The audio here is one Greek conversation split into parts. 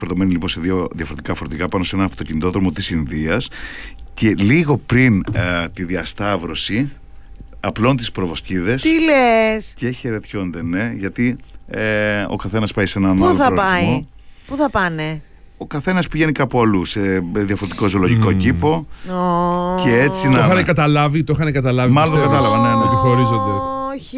πρωτομένει λοιπόν σε δύο διαφορετικά φορτηγά πάνω σε ένα αυτοκινητόδρομο της Ινδίας και λίγο πριν τη διασταύρωση απλώνουν τις προβοσκίδες. Τι λες? Και χαιρετιόνται, ναι, γιατί ο καθένας πάει σε έναν άλλο προορισμό. πάει? Πού θα πάνε? Ο καθένας πηγαίνει κάπου αλλού, σε διαφορετικό ζωολογικό κήπο. Και έτσι το είχαν καταλάβει. Μάλλον το κατάλαβα, ναι. Ότι χωρίζονται. Όχι.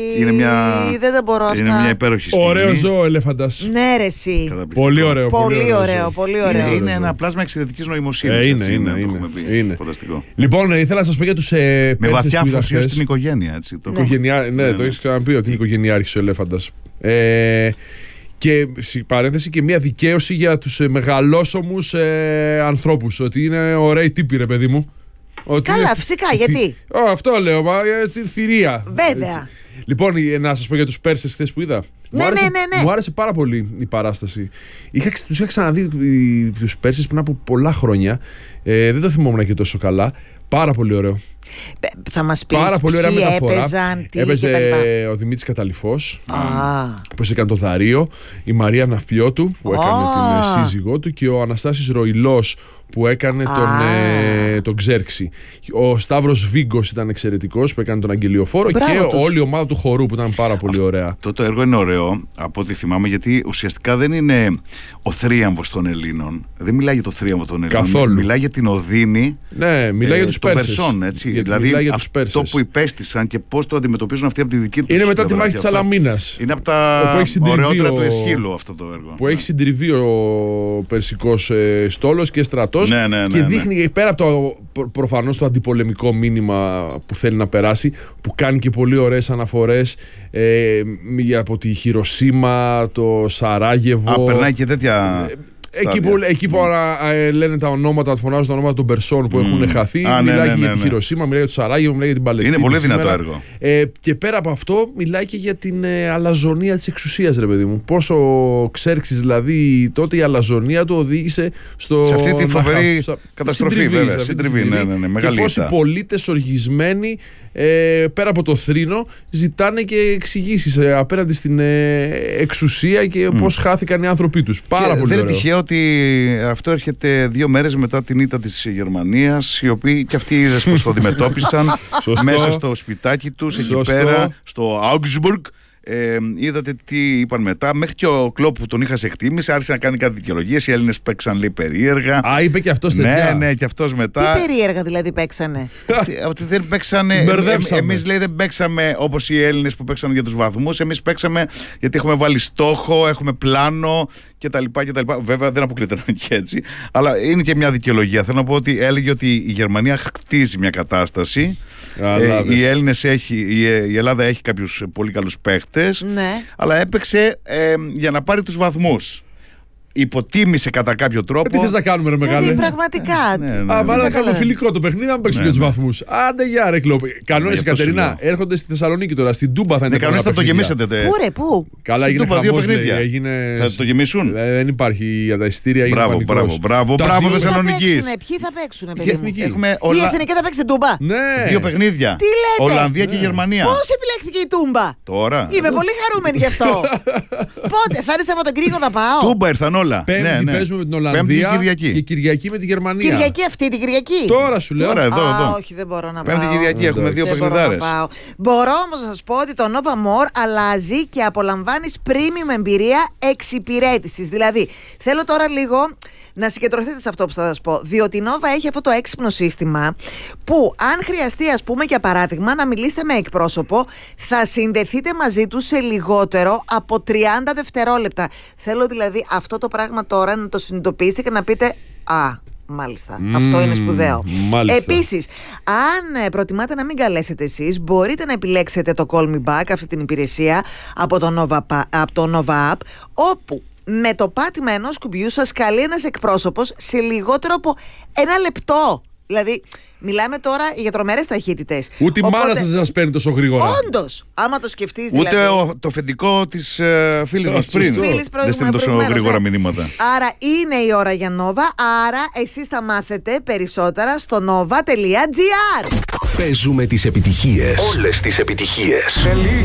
Δεν τα μπορώ αυτά. Είναι μια υπέροχη στιγμή. Ωραίο ζώο ελέφαντας. Ναι, ρε εσύ. Πολύ ωραίο. Πολύ ωραίο. Είναι ένα πλάσμα εξαιρετικής νοημοσύνης. Είναι. Φανταστικό. Λοιπόν, ήθελα να σας πω για τους Πέρσες. Με βαθιά αφοσίωση στην οικογένεια, έτσι. Ναι, το έχεις ξαναπεί ότι είναι οικογενειάρχης ο ελέφαντας. Και παρένθεση και μια δικαίωση για τους μεγαλόσωμους ανθρώπους. Ότι είναι ωραίοι τύποι, ρε παιδί μου. Καλά, φυσικά, γιατί? Αυτό λέω, την θηρία. Βέβαια. Έτσι. Λοιπόν, να σας πω για τους Πέρσες χθες που είδα. Ναι. Μου άρεσε πάρα πολύ η παράσταση. Τους είχα ξαναδεί τους Πέρσες πριν από πολλά χρόνια. Δεν το θυμόμουν και τόσο καλά. Πάρα πολύ ωραίο. Θα μας πεις πάρα πολύ ωραία μεταφορά. Έπαιζαν, έπαιζε ο Δημήτρης Καταλυφός που έκανε το Δαρείο, η Μαρία Ναυπλιώτου που έκανε την σύζυγό του και ο Αναστάσης Ροϊλός που έκανε τον Ξέρξη. Ο Σταύρος Βίγκος ήταν εξαιρετικός που έκανε τον Αγγελιοφόρο. Μπράβο και όλη η ομάδα του χορού που ήταν πάρα πολύ ωραία. Αυτό το έργο είναι ωραίο από ό,τι θυμάμαι, γιατί ουσιαστικά δεν είναι ο θρίαμβος των Ελλήνων. Δεν μιλάει για το θρίαμβο των Ελλήνων. Καθόλου. Μιλάει για την οδύνη. Ναι, μιλάει για τους Πέρσες. Δηλαδή αυτό που υπέστησαν και πώς το αντιμετωπίζουν αυτοί από τη δική τους. Είναι μετά τη μάχη της Σαλαμίνας. Είναι από τα ωραιότερα του Εσχύλου αυτό το έργο. Που έχει συντριβεί ο περσικός στόλος και στρατός. Και δείχνει πέρα από το προφανώς το αντιπολεμικό μήνυμα που θέλει να περάσει, που κάνει και πολύ ωραίες αναφορές από τη Χιροσίμα, το Σαράγεβο. Περνάει και τέτοια. Εκεί που λένε τα ονόματα, φωνάζουν τα ονόματα των Περσών που έχουν χαθεί. Μιλάει για τη Χιροσίμα, μιλάει για το Σαράγεβο, μιλάει για την Παλαιστίνη. Είναι πολύ δυνατό έργο. Και πέρα από αυτό, μιλάει και για την αλαζονία της εξουσίας, ρε παιδί μου. Πόσο Ξέρξης, δηλαδή, τότε η αλαζονία του οδήγησε σε αυτή τη φοβερή καταστροφή, βέβαια. Συντριβή, ναι. Και πόσοι πολίτες οργισμένοι, πέρα από το θρήνο, ζητάνε και εξηγήσεις απέναντι στην εξουσία και πώς χάθηκαν οι άνθρωποι τους. Πάρα πολύ ωραίο. Δεν είναι τυχαίο ότι αυτό έρχεται 2 μέρες μετά την ήττα της Γερμανίας, οι οποίοι και αυτοί είδες πως το αντιμετώπισαν μέσα στο σπιτάκι τους, εκεί πέρα, στο Augsburg. Είδατε τι είπαν μετά. Μέχρι και ο Κλόπ που τον είχα σε εκτίμηση άρχισε να κάνει κάτι δικαιολογίες. Οι Έλληνες παίξαν, λέει, περίεργα. Είπε και αυτός τέτοια. Ναι, και αυτός μετά. Τι περίεργα δηλαδή παίξανε? Ότι δεν παίξανε. Εμείς, λέει, δεν παίξαμε όπως οι Έλληνες που παίξαν για τους βαθμούς. Εμείς παίξαμε γιατί έχουμε βάλει στόχο, έχουμε πλάνο κτλ. Βέβαια δεν αποκλείται να είναι και έτσι. Αλλά είναι και μια δικαιολογία. Θέλω να πω ότι έλεγε ότι η Γερμανία χτίζει μια κατάσταση. Η Ελλάδα έχει κάποιους πολύ καλούς παίχτες, αλλά έπαιξε για να πάρει τους βαθμούς. Υποτίμησε κατά κάποιο τρόπο. Τι θες να κάνουμε, ρε μεγάλε? Πραγματικά. Μάλλον να κάνουμε φιλικό το παιχνίδι, να μην παίξουμε για τους βαθμούς. Άντε γεια, ρε Κλόπ. Κανόνες, Κατερίνα, έρχονται στη Θεσσαλονίκη τώρα. Στην Τούμπα θα είναι. Κανόνες θα το γεμίσετε. Πού? Καλά, έγινε χαμός. Θα το γεμίσουν. Δεν υπάρχει για τα ειστήρια. Μπράβο, Θεσσαλονίκη. Ποιοι θα παίξουν, η Εθνική θα παίξει Τούμπα. 2 παιχνίδια. Τι λέτε? Ολλανδία και Γερμανία. Πώς επιλέχθηκε η Τούμπα? Τώρα. Είμαι πολύ χαρούμενη γι' αυτό. Πότε θα έρθει από τον Κρήγο να πάω? Τούμπα ήρθαν όλα. Πέμπτη παίζουμε με την Ολλανδία και Κυριακή με τη Γερμανία. Κυριακή αυτή την Κυριακή? Τώρα σου λέω. Εδώ. Όχι, δεν μπορώ να πάω. Πέμπτη Κυριακή έχουμε 2 παιχνιδάρες. Μπορώ όμως να σας πω ότι το Nova More αλλάζει και απολαμβάνεις premium εμπειρία εξυπηρέτησης. Δηλαδή, θέλω τώρα λίγο να συγκεντρωθείτε σε αυτό που θα σας πω. Διότι η Nova έχει αυτό το έξυπνο σύστημα που, αν χρειαστεί, ας πούμε, για παράδειγμα, να μιλήσετε με εκπρόσωπο, θα συνδεθείτε μαζί του σε λιγότερο από 30 δευτερόλεπτα. Θέλω δηλαδή αυτό το πράγμα τώρα να το συνειδητοποιήσετε και να πείτε μάλιστα, αυτό είναι σπουδαίο. Επίσης, αν προτιμάτε να μην καλέσετε εσείς, μπορείτε να επιλέξετε το Call Me Back, αυτή την υπηρεσία από το Nova App, όπου με το πάτημα ενός κουμπιού σας καλεί ένας εκπρόσωπος σε λιγότερο από 1 λεπτό. Δηλαδή, μιλάμε τώρα για τρομερές ταχύτητες. Ούτε η μάνα σας παίρνει τόσο γρήγορα. Όντως, άμα το σκεφτείς. Ούτε δηλαδή, το αφεντικό της φίλης μας πριν. Δεν στέλνει τόσο γρήγορα μηνύματα. Άρα είναι η ώρα για Nova. Άρα εσείς θα μάθετε περισσότερα στο nova.gr. Παίζουμε τις επιτυχίες. Όλες τις επιτυχίες.